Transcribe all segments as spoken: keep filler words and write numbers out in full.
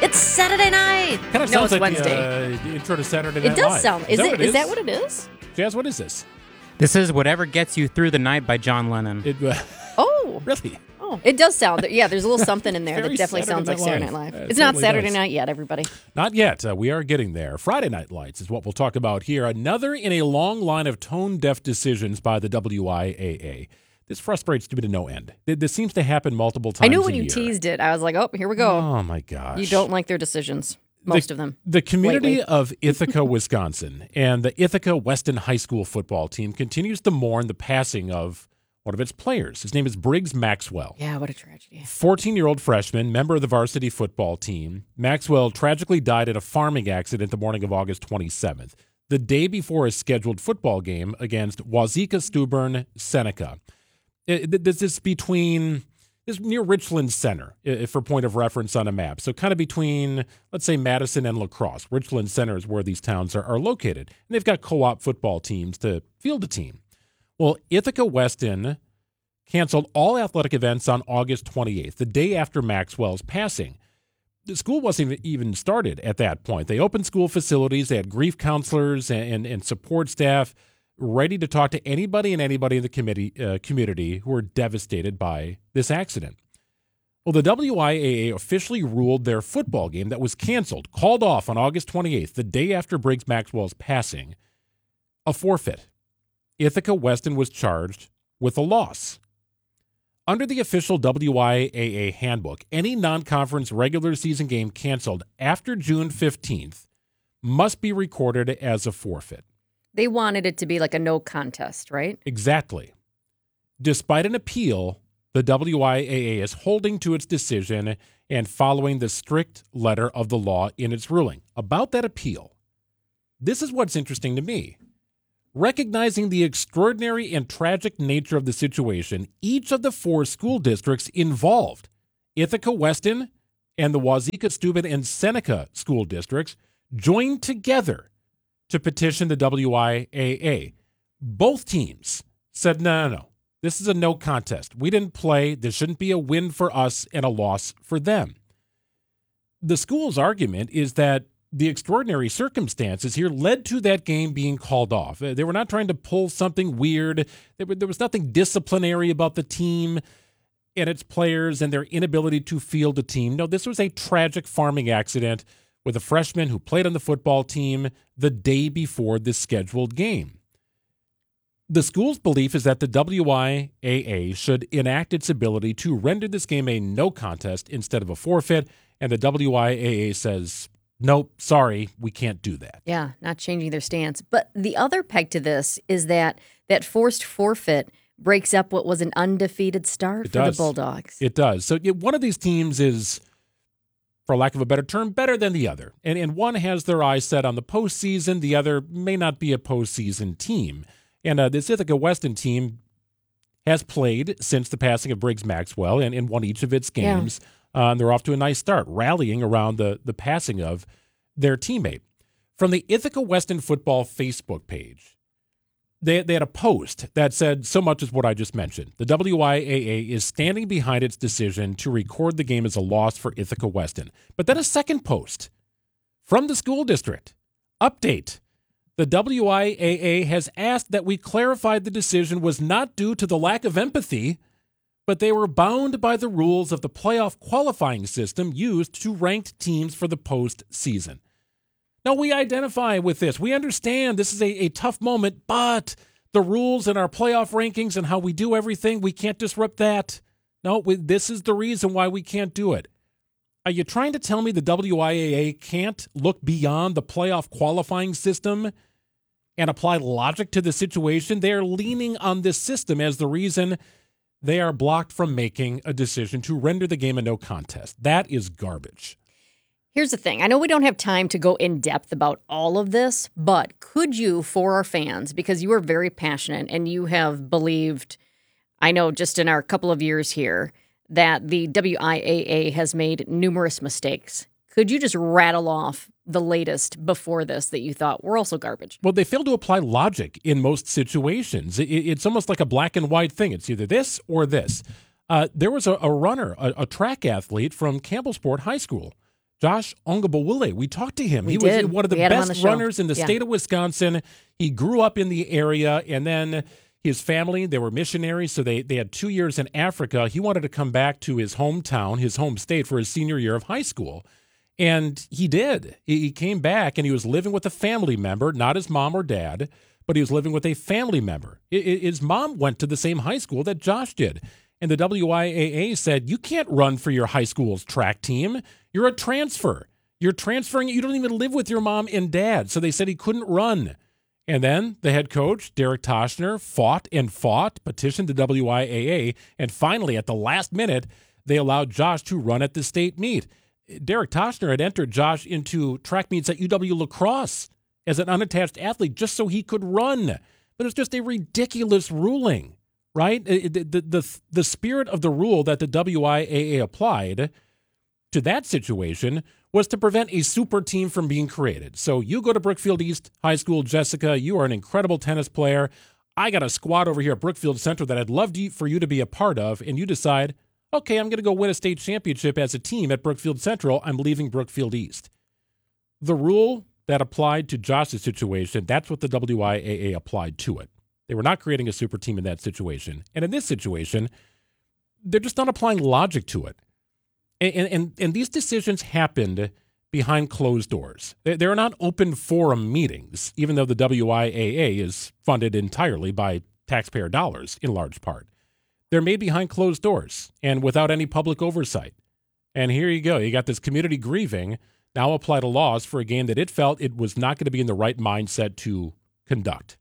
It's Saturday night. Kind of no, sounds it's like Wednesday. The, uh, the intro to Saturday Night It does Live. sound. Is, Is that it? what Is it that is? what it is? Jazz, what is this? This is Whatever Gets You Through the Night by John Lennon. It, uh, Oh, really? oh, it does sound. Yeah, there's a little something in there that Very definitely Saturday sounds like Night Saturday Night Live. Live. Yeah, it It's not totally Saturday does. night yet, everybody. Not yet. Uh, we are getting there. Friday Night Lights is what we'll talk about here. Another in a long line of tone-deaf decisions by the W I A A. This frustrates me to no end. This seems to happen multiple times I knew a when you year. teased it, I was like, oh, here we go. Oh, my gosh. You don't like their decisions, most the, of them. The community lately. of Ithaca, Wisconsin, and the Ithaca Weston High School football team continues to mourn the passing of one of its players. His name is Briggs Maxwell. Yeah, what a tragedy. fourteen-year-old freshman, member of the varsity football team. Maxwell tragically died in a farming accident the morning of August twenty-seventh, the day before a scheduled football game against Wazeeka Steuben Seneca. It, this is between, this is near Richland Center, for point of reference on a map. So kind of between, let's say, Madison and La Crosse. Richland Center is where these towns are, are located. And they've got co-op football teams to field a team. Well, Ithaca Weston canceled all athletic events on August twenty-eighth, the day after Maxwell's passing. The school wasn't even started at that point. They opened school facilities. They had grief counselors and, and, and support staff ready to talk to anybody and anybody in the committee, uh, community who were devastated by this accident. Well, the W I A A officially ruled their football game that was canceled, called off on August twenty-eighth, the day after Briggs Maxwell's passing, a forfeit. Ithaca Weston was charged with a loss. Under the official W I A A handbook, any non-conference regular season game canceled after June fifteenth must be recorded as a forfeit. They wanted it to be like a no contest, right? Exactly. Despite an appeal, the W I A A is holding to its decision and following the strict letter of the law in its ruling. About that appeal, this is what's interesting to me. Recognizing the extraordinary and tragic nature of the situation, each of the four school districts involved, Ithaca Weston and the Wazeeka Steuben and Seneca school districts, joined together to petition the W I A A. Both teams said, no, no, no, this is a no contest. We didn't play. There shouldn't be a win for us and a loss for them. The school's argument is that the extraordinary circumstances here led to that game being called off. They were not trying to pull something weird. There was nothing disciplinary about the team and its players and their inability to field a team. No, this was a tragic farming accident with a freshman who played on the football team the day before this scheduled game. The school's belief is that the W I A A should enact its ability to render this game a no contest instead of a forfeit, and the W I A A says, nope, sorry, we can't do that. Yeah, not changing their stance. But the other peg to this is that that forced forfeit breaks up what was an undefeated start It for does. the Bulldogs. It does. So yeah, one of these teams is, for lack of a better term, better than the other. And, and one has their eyes set on the postseason. The other may not be a postseason team. And uh, this Ithaca Weston team has played since the passing of Briggs Maxwell and, and won each of its games. Yeah. Uh, and they're off to a nice start, rallying around the, the passing of their teammate. From the Ithaca Weston football Facebook page, they, they had a post that said so much as what I just mentioned. The W I A A is standing behind its decision to record the game as a loss for Ithaca Weston. But then a second post from the school district. Update. The W I A A has asked that we clarify the decision was not due to the lack of empathy, but they were bound by the rules of the playoff qualifying system used to rank teams for the postseason. Now, we identify with this. We understand this is a, a tough moment, but the rules and our playoff rankings and how we do everything, we can't disrupt that. No, we, this is the reason why we can't do it. Are you trying to tell me the W I A A can't look beyond the playoff qualifying system and apply logic to the situation? They're leaning on this system as the reason they are blocked from making a decision to render the game a no contest. That is garbage. Here's the thing. I know we don't have time to go in depth about all of this, but could you, for our fans, because you are very passionate and you have believed, I know just in our couple of years here, that the W I A A has made numerous mistakes. Could you just rattle off the latest before this that you thought were also garbage? Well, they fail to apply logic in most situations. It, it's almost like a black and white thing. It's either this or this. Uh, there was a, a runner, a, a track athlete from Campbellsport High School, Josh Ongabawile. We talked to him. We he did. was one of the We had him on best the show. runners in the Yeah. state of Wisconsin. He grew up in the area, and then his family, they were missionaries, so they, they had two years in Africa. He wanted to come back to his hometown, his home state, for his senior year of high school. And he did. He he came back, and he was living with a family member, not his mom or dad, but he was living with a family member. I- I- His mom went to the same high school that Josh did. And the W I A A said, you can't run for your high school's track team. You're a transfer. You're transferring. You don't even live with your mom and dad. So they said he couldn't run. And then the head coach, Derek Toshner, fought and fought, petitioned the W I A A, and finally, at the last minute, they allowed Josh to run at the state meet. Derek Toshner had entered Josh into track meets at U W La Crosse as an unattached athlete just so he could run. But it's just a ridiculous ruling, right? The, the, the, the spirit of the rule that the W I A A applied to that situation was to prevent a super team from being created. So you go to Brookfield East High School, Jessica, you are an incredible tennis player. I got a squad over here at Brookfield Central that I'd love to, for you to be a part of, and you decide, okay, I'm going to go win a state championship as a team at Brookfield Central. I'm leaving Brookfield East. The rule that applied to Josh's situation, that's what the W I A A applied to it. They were not creating a super team in that situation. And in this situation, they're just not applying logic to it. And, and, and these decisions happened behind closed doors. They're not open forum meetings, even though the W I A A is funded entirely by taxpayer dollars in large part. They're made behind closed doors and without any public oversight. And here you go. You got this community grieving now apply to laws for a game that it felt it was not going to be in the right mindset to conduct.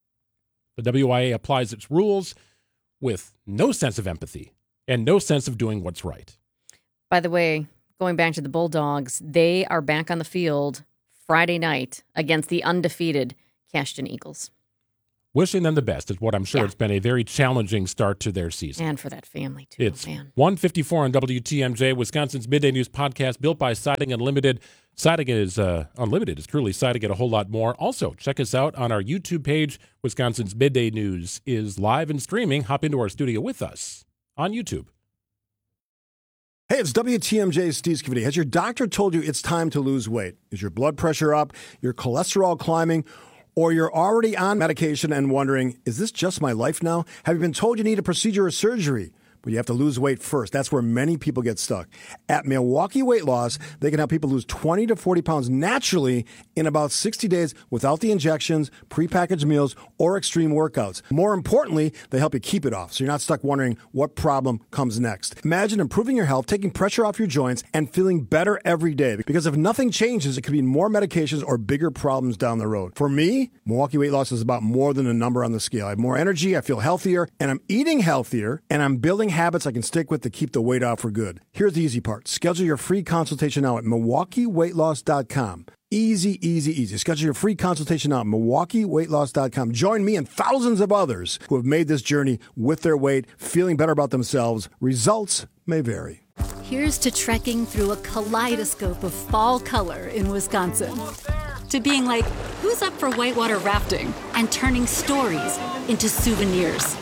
The W I A A applies its rules with no sense of empathy and no sense of doing what's right. By the way, going back to the Bulldogs, they are back on the field Friday night against the undefeated Cashton Eagles. Wishing them the best is what I'm sure. Yeah. It's been a very challenging start to their season. And for that family, too, It's man. one fifty-four on W T M J, Wisconsin's Midday News podcast, built by Siding Unlimited. Siding is uh, unlimited. It's truly Siding and a whole lot more. Also, check us out on our YouTube page. Wisconsin's Midday News is live and streaming. Hop into our studio with us on YouTube. Hey, it's W T M J's Steve Scavidi. Has your doctor told you it's time to lose weight? Is your blood pressure up, your cholesterol climbing, or you're already on medication and wondering, is this just my life now? Have you been told you need a procedure or surgery? But you have to lose weight first. That's where many people get stuck. At Milwaukee Weight Loss, they can help people lose twenty to forty pounds naturally in about sixty days without the injections, prepackaged meals, or extreme workouts. More importantly, they help you keep it off so you're not stuck wondering what problem comes next. Imagine improving your health, taking pressure off your joints, and feeling better every day. Because if nothing changes, it could mean more medications or bigger problems down the road. For me, Milwaukee Weight Loss is about more than a number on the scale. I have more energy, I feel healthier, and I'm eating healthier, and I'm building habits I can stick with to keep the weight off for good. Here's the easy part. Schedule your free consultation now at milwaukee weight loss dot com. Easy, easy, easy. Schedule your free consultation now at milwaukee weight loss dot com. Join me and thousands of others who have made this journey with their weight, feeling better about themselves. Results may vary. Here's to trekking through a kaleidoscope of fall color in Wisconsin. To being like, who's up for whitewater rafting? And turning stories into souvenirs.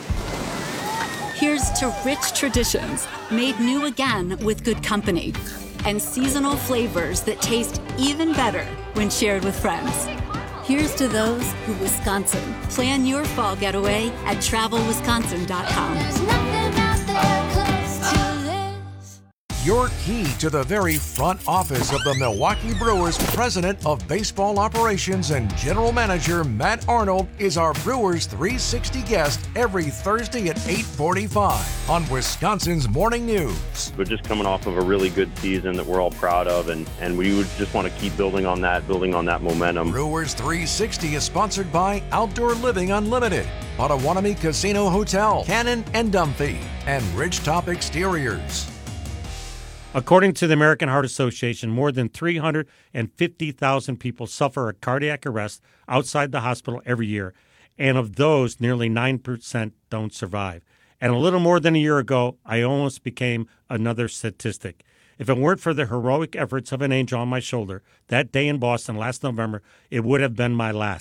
Here's to rich traditions made new again with good company. And seasonal flavors that taste even better when shared with friends. Here's to those who Wisconsin. Plan your fall getaway at travel wisconsin dot com. There's nothing out there close to this. Your key to the very front office of the Milwaukee Brewers president of baseball operations and general manager Matt Arnold is our Brewers three sixty guest every Thursday at eight forty-five on Wisconsin's Morning News. We're just coming off of a really good season that we're all proud of, and, and we would just want to keep building on that, building on that momentum. Brewers three sixty is sponsored by Outdoor Living Unlimited, Potawatomi Casino Hotel, Cannon and Dumphy, and Ridgetop Exteriors. According to the American Heart Association, more than three hundred fifty thousand people suffer a cardiac arrest outside the hospital every year, and of those, nearly nine percent don't survive. And a little more than a year ago, I almost became another statistic. If it weren't for the heroic efforts of an angel on my shoulder that day in Boston last November, it would have been my last.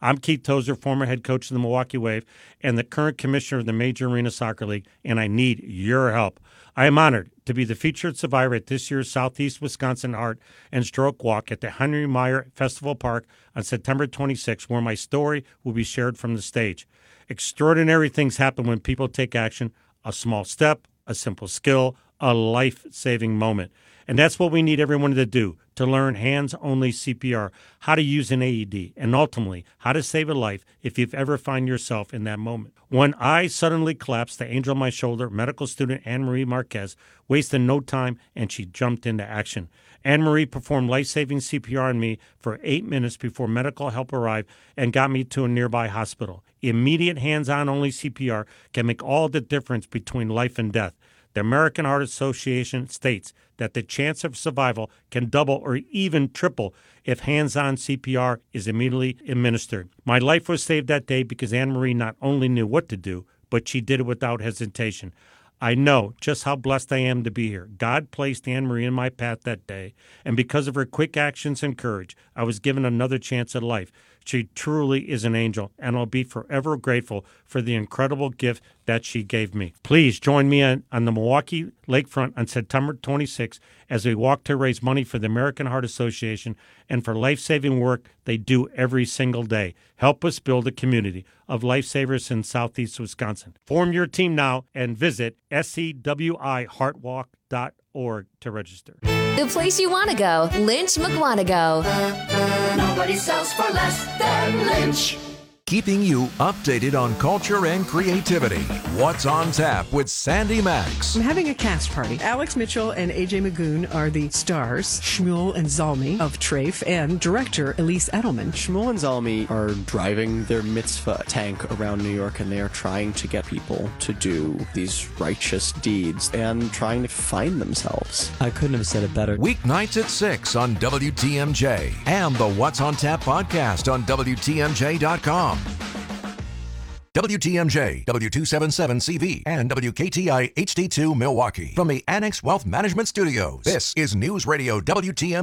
I'm Keith Tozer, former head coach of the Milwaukee Wave and the current commissioner of the Major Arena Soccer League, and I need your help. I am honored to be the featured survivor at this year's Southeast Wisconsin Heart and Stroke Walk at the Henry Meyer Festival Park on September twenty-sixth, where my story will be shared from the stage. Extraordinary things happen when people take action. A small step, a simple skill, a life-saving moment. And that's what we need everyone to do, to learn hands-only C P R, how to use an A E D, and ultimately, how to save a life if you've ever find yourself in that moment. When I suddenly collapsed, the angel on my shoulder, medical student Anne-Marie Marquez, wasted no time, and she jumped into action. Anne-Marie performed life-saving C P R on me for eight minutes before medical help arrived and got me to a nearby hospital. Immediate hands-on only C P R can make all the difference between life and death. The American Heart Association states that the chance of survival can double or even triple if hands-on C P R is immediately administered. My life was saved that day because Anne-Marie not only knew what to do, but she did it without hesitation. I know just how blessed I am to be here. God placed Anne-Marie in my path that day, and because of her quick actions and courage, I was given another chance at life. She truly is an angel, and I'll be forever grateful for the incredible gift that she gave me. Please join me on, on the Milwaukee Lakefront on September twenty-sixth as we walk to raise money for the American Heart Association and for life-saving work they do every single day. Help us build a community of lifesavers in Southeast Wisconsin. Form your team now and visit S C W I heart walk dot org to register. The place you want to go, Lynch McWanago. Nobody sells for less than Lynch. Keeping you updated on culture and creativity. What's on Tap with Sandy Max. I'm having a cast party. Alex Mitchell and A J Magoon are the stars. Shmuel and Zalmi of Trafe and director Elise Edelman. Shmuel and Zalmi are driving their mitzvah tank around New York, and they are trying to get people to do these righteous deeds and trying to find themselves. I couldn't have said it better. Weeknights at six on W T M J and the What's on Tap podcast on W T M J dot com. W T M J, W two seventy-seven C V, and W K T I H D two Milwaukee. From the Annex Wealth Management Studios, this is News Radio W T M J.